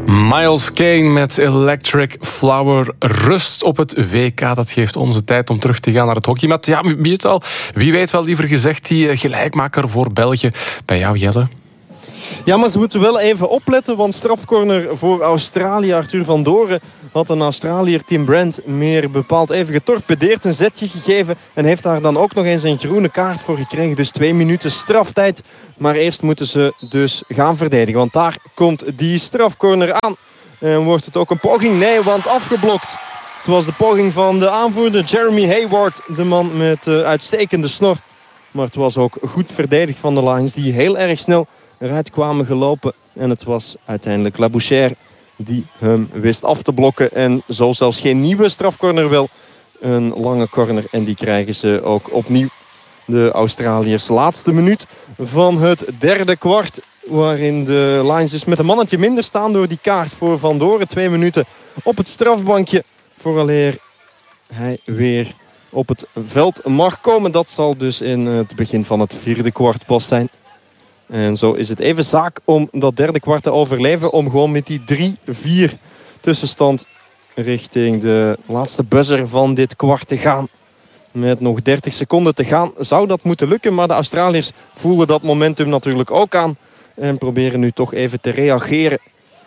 Miles Kane met Electric Flower. Rust op het WK, dat geeft ons de tijd om terug te gaan naar het hockey. Maar ja, wie weet wel, liever gezegd, die gelijkmaker voor België. Bij jou, Jelle? Ja, maar ze moeten wel even opletten, want strafcorner voor Australië. Arthur van Doren had een Australiër, Tim Brandt, meer bepaald even getorpedeerd, een zetje gegeven en heeft daar dan ook nog eens een groene kaart voor gekregen. Dus 2 minuten straftijd. Maar eerst moeten ze dus gaan verdedigen, want daar komt die strafcorner aan. En wordt het ook een poging? Nee, want afgeblokt. Het was de poging van de aanvoerder Jeremy Hayward, de man met uitstekende snor. Maar het was ook goed verdedigd van de Lions, die heel erg snel eruit kwamen gelopen. En het was uiteindelijk Labouchere die hem wist af te blokken. En zo zelfs geen nieuwe strafcorner, wel een lange corner. En die krijgen ze ook opnieuw. De Australiërs laatste minuut van het derde kwart. Waarin de Lions dus met een mannetje minder staan door die kaart voor Van Doren. 2 minuten op het strafbankje vooraleer hij weer op het veld mag komen. Dat zal dus in het begin van het vierde kwart pas zijn. En zo is het even zaak om dat derde kwart te overleven. Om gewoon met die 3-4 tussenstand richting de laatste buzzer van dit kwart te gaan. Met nog 30 seconden te gaan zou dat moeten lukken. Maar de Australiërs voelen dat momentum natuurlijk ook aan. En proberen nu toch even te reageren.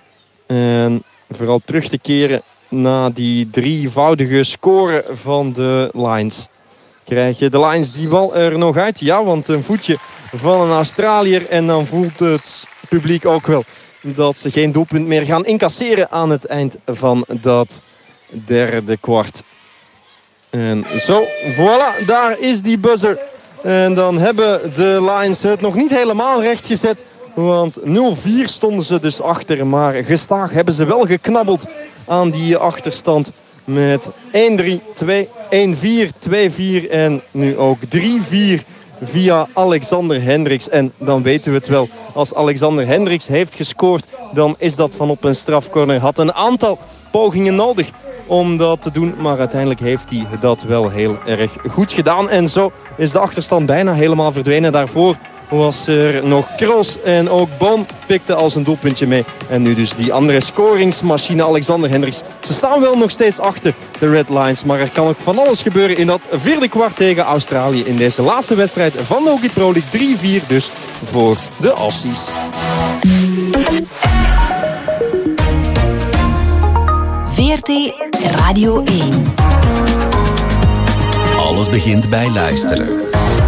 En vooral terug te keren na die 3-voudige score van de Lions. Krijg je de Lions die bal er nog uit? Ja, want een voetje van een Australiër. En dan voelt het publiek ook wel dat ze geen doelpunt meer gaan incasseren aan het eind van dat derde kwart. En zo, voilà, daar is die buzzer. En dan hebben de Lions het nog niet helemaal rechtgezet. Want 0-4 stonden ze dus achter. Maar gestaag hebben ze wel geknabbeld aan die achterstand. Met 1-3, 1-4, 2-4 en nu ook 3-4 via Alexander Hendricks. En dan weten we het wel. Als Alexander Hendricks heeft gescoord, dan is dat van op een strafcorner. Had een aantal pogingen nodig om dat te doen. Maar uiteindelijk heeft hij dat wel heel erg goed gedaan. En zo is de achterstand bijna helemaal verdwenen. Daarvoor was er nog Kroos en ook Boom pikte als een doelpuntje mee. En nu dus die andere scoringsmachine Alexander Hendricks. Ze staan wel nog steeds achter de Red Lions. Maar er kan ook van alles gebeuren in dat vierde kwart tegen Australië. In deze laatste wedstrijd van de Hockey Pro League. 3-4 dus voor de Aussies. VRT Radio 1. Alles begint bij luisteren.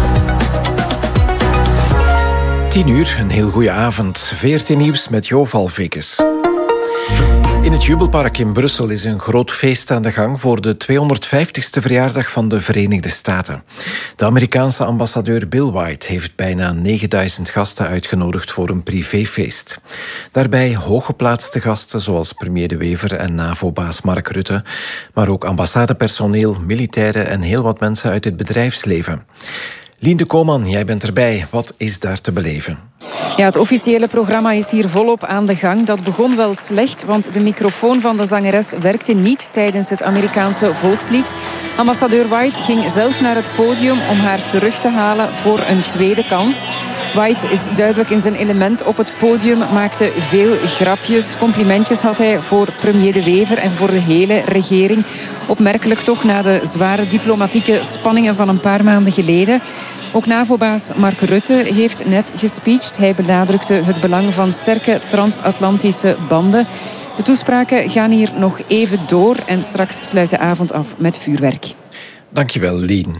10 uur, een heel goede avond. VRT Nieuws met Jo Valvikes. In het Jubelpark in Brussel is een groot feest aan de gang voor de 250ste verjaardag van de Verenigde Staten. De Amerikaanse ambassadeur Bill White heeft bijna 9000 gasten uitgenodigd voor een privéfeest. Daarbij hooggeplaatste gasten zoals premier De Wever en NAVO-baas Mark Rutte, maar ook ambassadepersoneel, militairen en heel wat mensen uit het bedrijfsleven. Lien de Kooman, jij bent erbij. Wat is daar te beleven? Ja, het officiële programma is hier volop aan de gang. Dat begon wel slecht, want de microfoon van de zangeres werkte niet tijdens het Amerikaanse volkslied. Ambassadeur White ging zelf naar het podium om haar terug te halen voor een tweede kans. White is duidelijk in zijn element op het podium, maakte veel grapjes. Complimentjes had hij voor premier De Wever en voor de hele regering. Opmerkelijk toch na de zware diplomatieke spanningen van een paar maanden geleden. Ook NAVO-baas Mark Rutte heeft net gespeecht. Hij benadrukte het belang van sterke transatlantische banden. De toespraken gaan hier nog even door en straks sluit de avond af met vuurwerk. Dankjewel, Lien.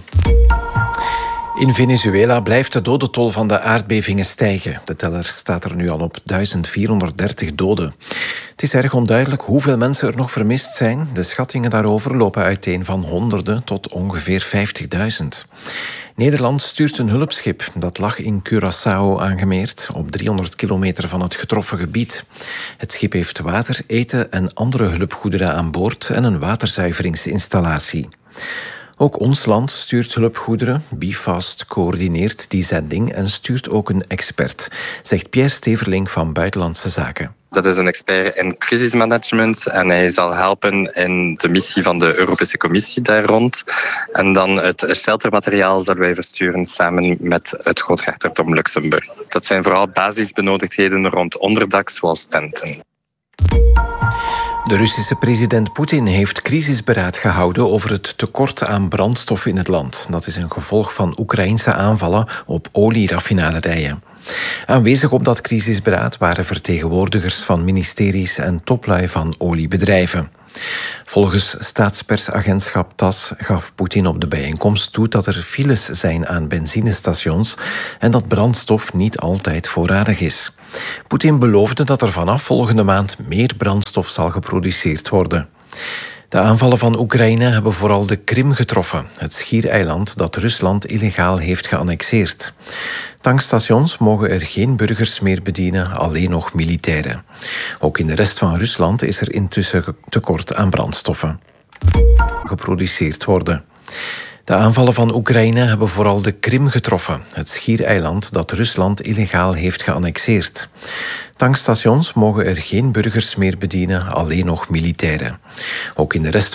In Venezuela blijft de dodentol van de aardbevingen stijgen. De teller staat er nu al op 1430 doden. Het is erg onduidelijk hoeveel mensen er nog vermist zijn. De schattingen daarover lopen uiteen van honderden tot ongeveer 50.000. Nederland stuurt een hulpschip. Dat lag in Curaçao aangemeerd, op 300 kilometer van het getroffen gebied. Het schip heeft water, eten en andere hulpgoederen aan boord en een waterzuiveringsinstallatie. Ook ons land stuurt hulpgoederen. Bifast coördineert die zending en stuurt ook een expert, zegt Pierre Steverling van Buitenlandse Zaken. Dat is een expert in crisismanagement en hij zal helpen in de missie van de Europese Commissie daar rond. En dan het sheltermateriaal zullen wij versturen samen met het Groothertogdom Luxemburg. Dat zijn vooral basisbenodigdheden rond onderdak, zoals tenten. De Russische president Poetin heeft crisisberaad gehouden over het tekort aan brandstof in het land. Dat is een gevolg van Oekraïnse aanvallen op olieraffinaderijen. Aanwezig op dat crisisberaad waren vertegenwoordigers van ministeries en toplui van oliebedrijven. Volgens staatspersagentschap TASS gaf Poetin op de bijeenkomst toe dat er files zijn aan benzinestations en dat brandstof niet altijd voorradig is. Poetin beloofde dat er vanaf volgende maand meer brandstof zal geproduceerd worden. De aanvallen van Oekraïne hebben vooral de Krim getroffen, het schiereiland dat Rusland illegaal heeft geannexeerd. Tankstations mogen er geen burgers meer bedienen, alleen nog militairen. Ook in de rest van Rusland is er intussen tekort aan brandstoffen. Geproduceerd worden. De aanvallen van Oekraïne hebben vooral de Krim getroffen, het schiereiland dat Rusland illegaal heeft geannexeerd. Tankstations mogen er geen burgers meer bedienen, alleen nog militairen. Ook in de rest